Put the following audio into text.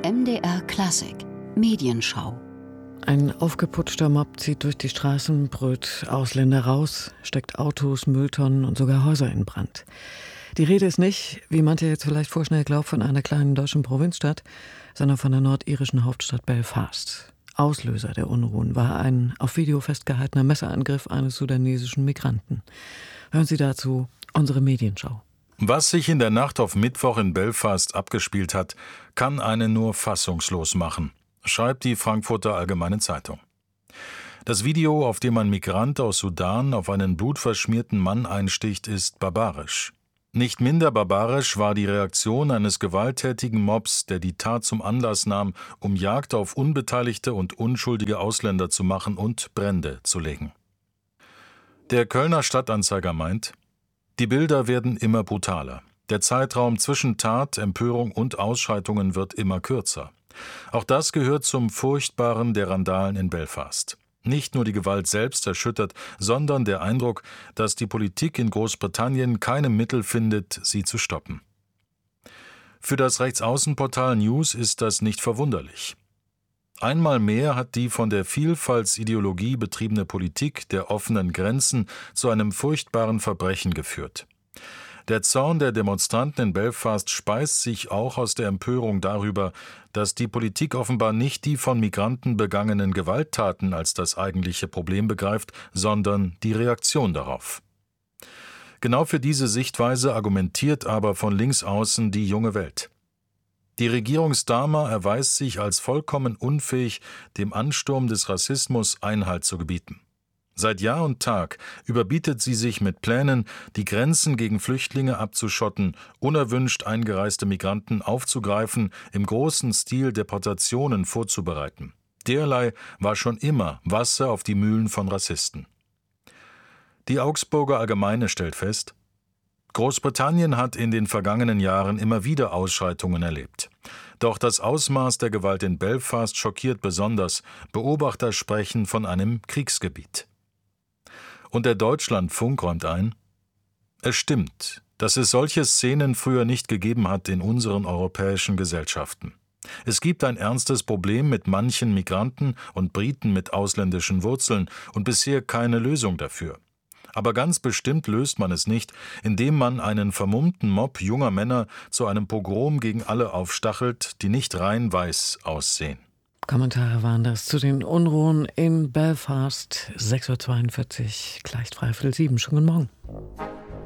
MDR Klassik Medienschau. Ein aufgeputschter Mob zieht durch die Straßen, brüllt Ausländer raus, steckt Autos, Mülltonnen und sogar Häuser in Brand. Die Rede ist nicht, wie manche jetzt vielleicht vorschnell glaubt, von einer kleinen deutschen Provinzstadt, sondern von der nordirischen Hauptstadt Belfast. Auslöser der Unruhen war ein auf Video festgehaltener Messerangriff eines sudanesischen Migranten. Hören Sie dazu unsere Medienschau. Was sich in der Nacht auf Mittwoch in Belfast abgespielt hat, kann einen nur fassungslos machen, schreibt die Frankfurter Allgemeine Zeitung. Das Video, auf dem ein Migrant aus Sudan auf einen blutverschmierten Mann einsticht, ist barbarisch. Nicht minder barbarisch war die Reaktion eines gewalttätigen Mobs, der die Tat zum Anlass nahm, um Jagd auf unbeteiligte und unschuldige Ausländer zu machen und Brände zu legen. Der Kölner Stadtanzeiger meint: Die Bilder werden immer brutaler. Der Zeitraum zwischen Tat, Empörung und Ausschreitungen wird immer kürzer. Auch das gehört zum Furchtbaren der Randalen in Belfast. Nicht nur die Gewalt selbst erschüttert, sondern der Eindruck, dass die Politik in Großbritannien keine Mittel findet, sie zu stoppen. Für das Rechtsaußenportal News ist das nicht verwunderlich. Einmal mehr hat die von der Vielfaltsideologie betriebene Politik der offenen Grenzen zu einem furchtbaren Verbrechen geführt. Der Zorn der Demonstranten in Belfast speist sich auch aus der Empörung darüber, dass die Politik offenbar nicht die von Migranten begangenen Gewalttaten als das eigentliche Problem begreift, sondern die Reaktion darauf. Genau für diese Sichtweise argumentiert aber von links außen die Junge Welt. Die Regierungsdama erweist sich als vollkommen unfähig, dem Ansturm des Rassismus Einhalt zu gebieten. Seit Jahr und Tag überbietet sie sich mit Plänen, die Grenzen gegen Flüchtlinge abzuschotten, unerwünscht eingereiste Migranten aufzugreifen, im großen Stil Deportationen vorzubereiten. Derlei war schon immer Wasser auf die Mühlen von Rassisten. Die Augsburger Allgemeine stellt fest: Großbritannien hat in den vergangenen Jahren immer wieder Ausschreitungen erlebt. Doch das Ausmaß der Gewalt in Belfast schockiert besonders. Beobachter sprechen von einem Kriegsgebiet. Und der Deutschlandfunk räumt ein: Es stimmt, dass es solche Szenen früher nicht gegeben hat in unseren europäischen Gesellschaften. Es gibt ein ernstes Problem mit manchen Migranten und Briten mit ausländischen Wurzeln und bisher keine Lösung dafür. Aber ganz bestimmt löst man es nicht, indem man einen vermummten Mob junger Männer zu einem Pogrom gegen alle aufstachelt, die nicht rein weiß aussehen. Kommentare waren das zu den Unruhen in Belfast. 6:42 Uhr, gleich 6:45. Schönen Morgen.